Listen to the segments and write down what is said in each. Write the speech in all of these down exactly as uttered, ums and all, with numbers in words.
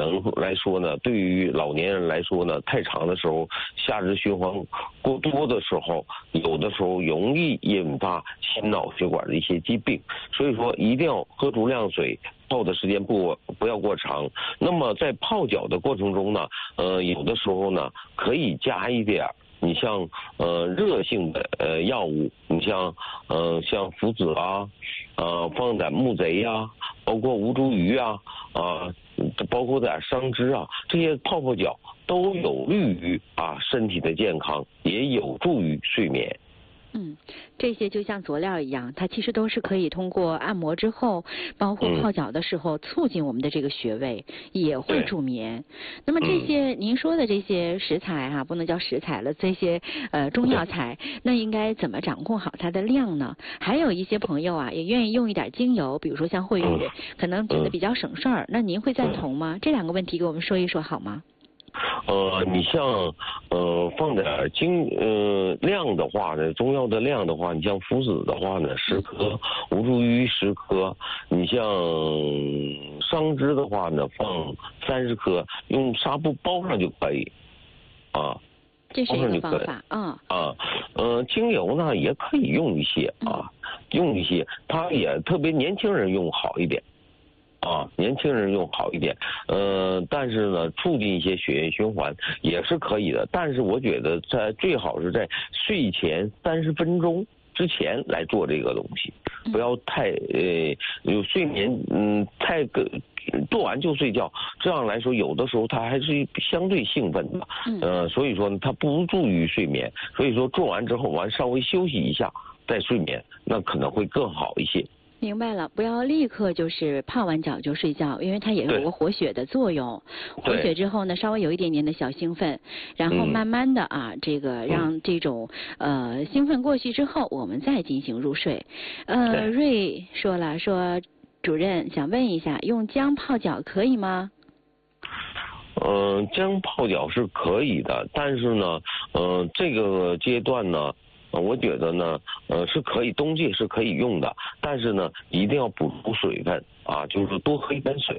能来说呢，对于老年人来说呢，太长的时候，下肢循环过多的时候，有的时候容易引发心脑血管的一些疾病。所以说，一定要喝足量水，泡的时间不不要过长。那么在泡脚的过程中呢，呃，有的时候呢，可以加一点。你像呃热性的呃药物，你像呃像附子啊，呃放点木贼呀、啊，包括吴茱萸啊，啊、呃，包括点桑枝啊，这些泡泡脚都有利于啊身体的健康，也有助于睡眠。 嗯，这些就像佐料一样，它其实都是可以通过按摩之后，包括泡脚的时候，促进我们的这个穴位，也会助眠。那么这些、嗯、您说的这些食材哈、啊，不能叫食材了，这些呃中药材，那应该怎么掌控好它的量呢？还有一些朋友啊，也愿意用一点精油，比如说像慧宇，可能觉得比较省事儿，那您会赞同吗？这两个问题给我们说一说好吗？ 呃，你像呃放点精呃量的话呢，中药的量的话，你像附子的话呢，十颗，吴茱萸十颗，你像桑枝的话呢，放三十颗，用纱布包上就可以，啊。 这是一个方法啊。 啊，呃，精油呢也可以用一些啊，用一些，它也特别年轻人用好一点。啊，年轻人用好一点，呃，但是呢，促进一些血液循环也是可以的。但是我觉得在最好是在睡前三十分钟之前来做这个东西，不要太呃有睡眠嗯太个做完就睡觉，这样来说有的时候它还是相对兴奋的，呃，所以说呢它不助于睡眠。所以说做完之后完稍微休息一下再睡眠，那可能会更好一些。 明白了，不要立刻就是泡完脚就睡觉，因为它也有个活血的作用。活血之后呢，稍微有一点点的小兴奋，然后慢慢的啊，嗯、这个让这种呃兴奋过去之后，我们再进行入睡。呃，瑞说了，说主任想问一下，用姜泡脚可以吗？ 嗯、呃，姜泡脚是可以的，但是呢，呃，这个阶段呢。呃，我觉得呢，呃，是可以，冬季是可以用的，但是呢，一定要补充水分啊，就是多喝一杯水。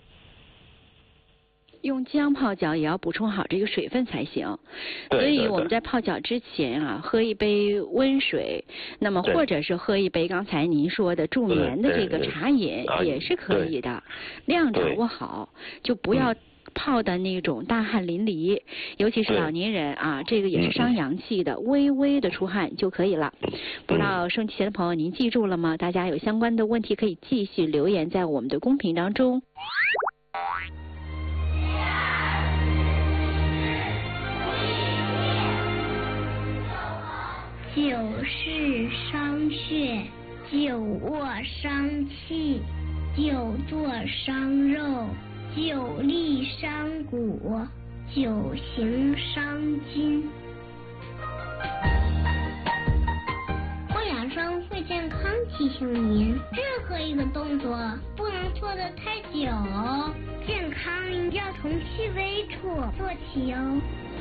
用姜泡脚也要补充好这个水分才行，所以我们在泡脚之前啊，喝一杯温水，那么或者是喝一杯刚才您说的助眠的这个茶饮也是可以的，量掌握好，就不要泡的那种大汗淋漓，尤其是老年人啊，这个也是伤阳气的，微微的出汗就可以了。不知道收机前的朋友您记住了吗？大家有相关的问题可以继续留言在我们的公屏当中。 久视伤血，久卧伤气，久坐伤肉，久立伤骨，久行伤筋。会养生会健康提醒您，任何一个动作不能做得太久哦，健康要从细微处做起哦。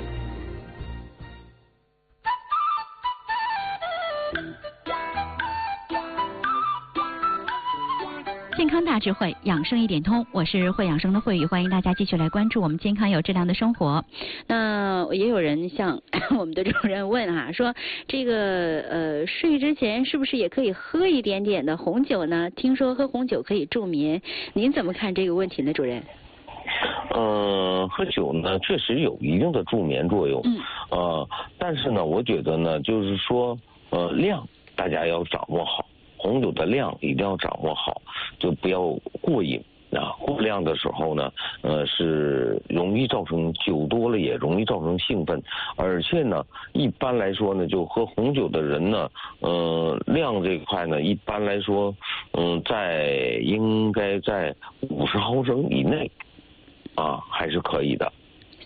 健康大智慧，养生一点通，我是会养生的慧宇，欢迎大家继续来关注我们健康有质量的生活。那也有人向我们的主任问哈、啊，说这个呃睡之前是不是也可以喝一点点的红酒呢？听说喝红酒可以助眠，您怎么看这个问题呢，主任？ 呃，喝酒呢确实有一定的助眠作用，嗯，呃，但是呢，我觉得呢，就是说呃量大家要掌握好。红酒的量一定要掌握好，就不要过瘾啊！过量的时候呢，呃，是容易造成酒多了也容易造成兴奋，而且呢，一般来说呢，就喝红酒的人呢，呃，量这块呢，一般来说，嗯、呃，在应该在五十毫升以内，啊，还是可以的。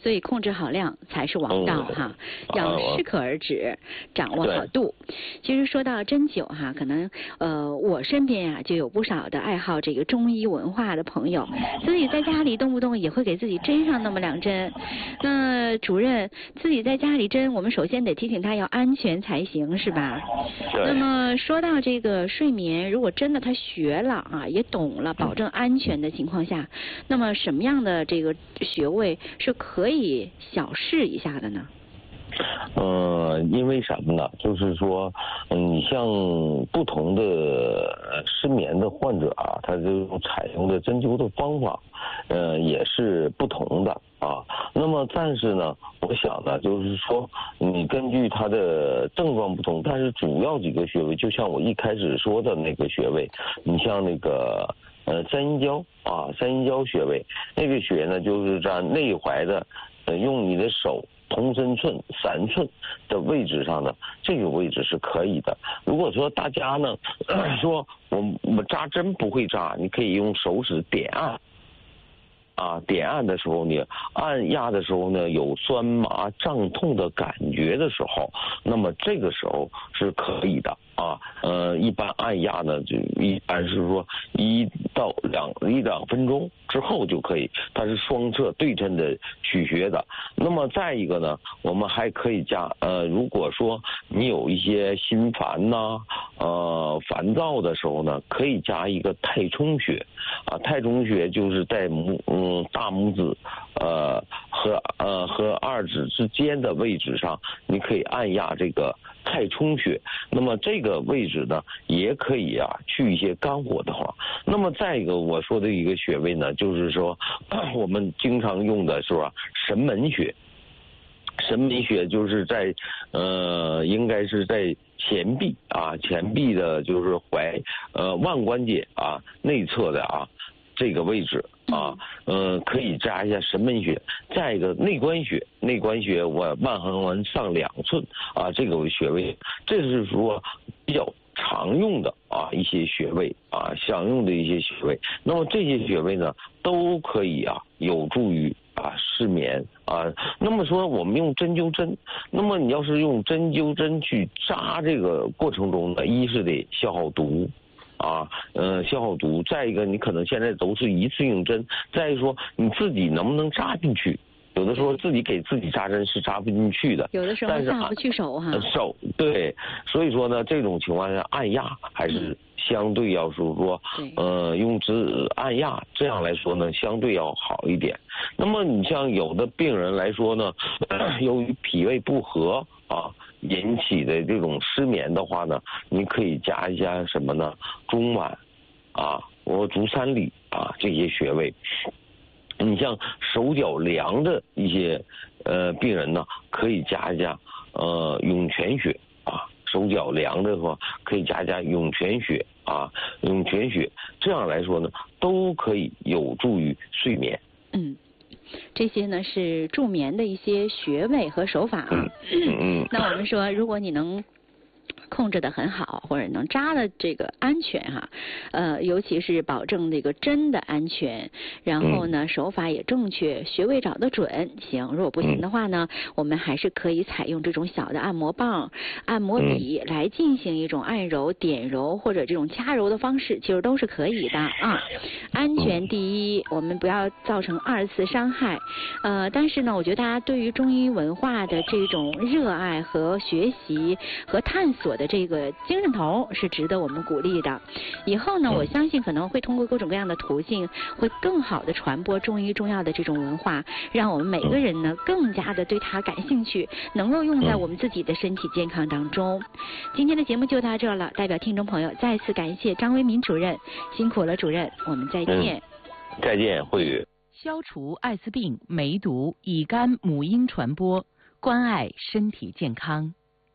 所以控制好量才是王道哈，嗯、要适可而止，掌握好度。其实说到针灸哈，可能呃我身边啊就有不少的爱好这个中医文化的朋友，自己在家里动不动也会给自己针上那么两针。那主任自己在家里针，我们首先得提醒他要安全才行，是吧？那么说到这个睡眠，如果真的他学了啊，也懂了，保证安全的情况下，那么什么样的这个穴位是可以小试一下的呢？ 呃，因为什么呢？就是说，嗯，你像不同的失眠的患者啊，他这种采用的针灸的方法，呃，也是不同的啊。那么，但是呢，我想呢，就是说，你根据他的症状不同，但是主要几个穴位，就像我一开始说的那个穴位，你像那个呃三阴交啊，三阴交穴位，那个穴呢，就是在内踝的，呃，用你的手。同身寸三寸的位置上呢，这个位置是可以的。如果说大家呢、呃、说我我扎针不会扎，你可以用手指点按。啊，点按的时候呢，按压的时候呢，有酸麻胀痛的感觉的时候，那么这个时候是可以的啊。呃，一般按压呢，就一般是说一到两一两分钟之后就可以，它是双侧对称的取穴的。那么再一个呢，我们还可以加呃，如果说你有一些心烦呐、呃烦躁的时候呢，可以加一个太冲穴啊，太冲穴就是在拇嗯。嗯，大拇指，呃和呃和二指之间的位置上，你可以按压这个太冲穴。那么这个位置呢，也可以啊去一些肝火的话。那么再一个我说的一个穴位呢，就是说我们经常用的是吧，神门穴。神门穴就是在呃，应该是在前臂啊，前臂的就是踝呃腕关节啊内侧的啊。这个位置啊，呃，可以扎一下神门穴。再一个内关穴，内关穴我腕横纹上两寸啊，这个穴位，这是说比较常用的啊一些穴位啊，常用的一些穴位。那么这些穴位呢，都可以啊有助于啊失眠啊。那么说我们用针灸针，那么你要是用针灸针去扎这个过程中呢，一是得消耗毒。啊，呃，消耗毒。再一个，你可能现在都是一次性针。再一说，你自己能不能扎进去？有的时候自己给自己扎针是扎不进去的。 有的时候下不去手哈。 手对，所以说呢，这种情况下按压还是相对要是说，呃，用指按压，这样来说呢，相对要好一点。那么你像有的病人来说呢，由于脾胃不和啊。引起的这种失眠的话呢，你可以加一下什么呢？中脘啊，或足三里啊这些穴位。你像手脚凉的一些呃病人呢，可以加一下呃涌泉穴啊。手脚凉的话，可以加一下涌泉穴啊，涌泉穴。这样来说呢，都可以有助于睡眠。 嗯。这些呢是助眠的一些穴位和手法啊。 嗯嗯。 那我们说，如果你能控制得很好，或者能扎的这个安全哈，呃，尤其是保证这个针的安全，然后呢手法也正确，穴位找得准，行。如果不行的话呢，我们还是可以采用这种小的按摩棒、按摩笔来进行一种按揉、点揉或者这种掐揉的方式，其实都是可以的啊。安全第一，我们不要造成二次伤害。呃，但是呢，我觉得大家对于中医文化的这种热爱和学习和探索的这个精神头是值得我们鼓励的。以后呢，我相信可能会通过各种各样的途径，会更好的传播中医中药的这种文化，让我们每个人呢更加的对它感兴趣，能够用在我们自己的身体健康当中。今天的节目就到这了，代表听众朋友再次感谢张维民主任，辛苦了主任，我们再见。 嗯、再见，慧宇。 消除艾滋病、梅毒、乙肝、母婴传播，关爱身体健康。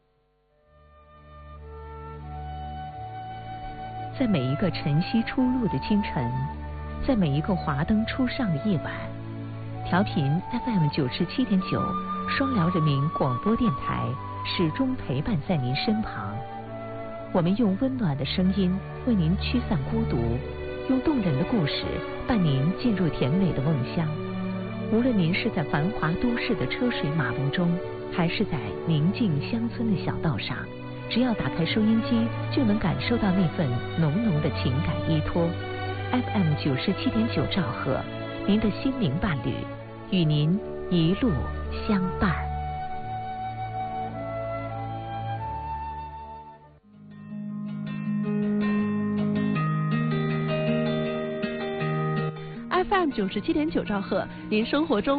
在每一个晨曦初露的清晨，在每一个华灯初上的夜晚，调频 F M 九十七点九，双辽人民广播电台始终陪伴在您身旁。我们用温暖的声音为您驱散孤独，用动人的故事伴您进入甜美的梦乡。 无论您是在繁华都市的车水马龙中，还是在宁静乡村的小道上，只要打开收音机，就能感受到那份浓浓的情感依托。F M 九十七点九兆赫，您的心灵伴侣，与您一路相伴。 F M 九十七点九兆赫，您生活中